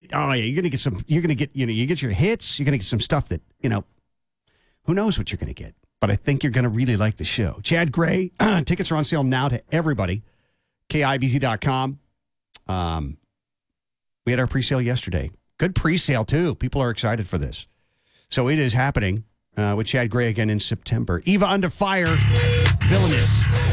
Oh, yeah, you're going to get some, you get your hits. You're going to get some stuff that, who knows what you're going to get. But I think you're going to really like the show. Chad Gray, tickets are on sale now to everybody. KIBZ.com. We had our pre-sale yesterday. Good pre-sale, too. People are excited for this. So it is happening with Chad Gray again in September. Eva Under Fire, Villainous.